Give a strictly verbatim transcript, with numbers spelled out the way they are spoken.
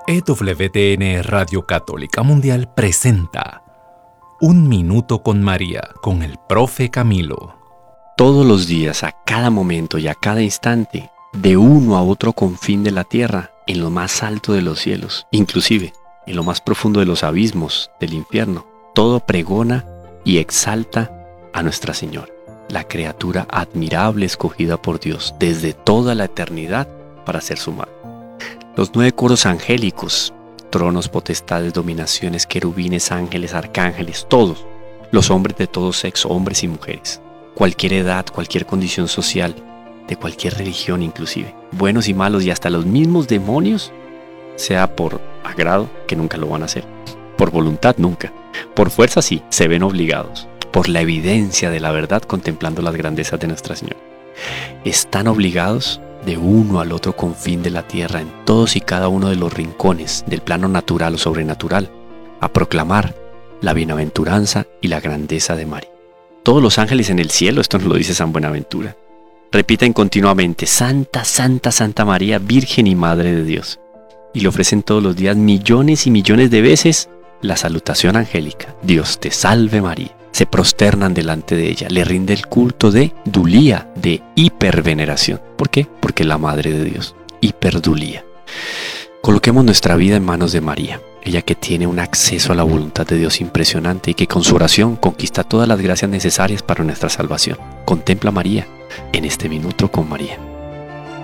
E W T N Radio Católica Mundial presenta Un Minuto con María, con el profe Camilo. Todos los días, a cada momento y a cada instante, de uno a otro confín de la tierra, en lo más alto de los cielos, inclusive en lo más profundo de los abismos del infierno, todo pregona y exalta a Nuestra Señora, la criatura admirable escogida por Dios desde toda la eternidad para ser su madre. Los nueve coros angélicos, tronos, potestades, dominaciones, querubines, ángeles, arcángeles, todos, los hombres de todo sexo, hombres y mujeres, cualquier edad, cualquier condición social, de cualquier religión inclusive, buenos y malos y hasta los mismos demonios, sea por agrado, que nunca lo van a hacer, por voluntad nunca, por fuerza sí, se ven obligados, por la evidencia de la verdad contemplando las grandezas de Nuestra Señora. Están obligados de uno al otro confín de la tierra, en todos y cada uno de los rincones del plano natural o sobrenatural, a proclamar la bienaventuranza y la grandeza de María. Todos los ángeles en el cielo, esto nos lo dice San Buenaventura, repiten continuamente: Santa, Santa, Santa María, Virgen y Madre de Dios. Y le ofrecen todos los días millones y millones de veces la salutación angélica: Dios te salve María. Se prosternan delante de ella, le rinde el culto de dulía, de hiperveneración. ¿Por qué? Porque es la Madre de Dios, hiperdulía. Coloquemos nuestra vida en manos de María, ella que tiene un acceso a la voluntad de Dios impresionante y que con su oración conquista todas las gracias necesarias para nuestra salvación. Contempla a María en este Minuto con María.